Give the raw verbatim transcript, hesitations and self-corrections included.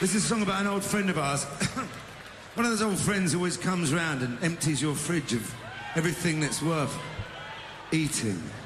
This is a song about an old friend of ours. One of those old friends who always comes round and empties your fridge of everything that's worth eating.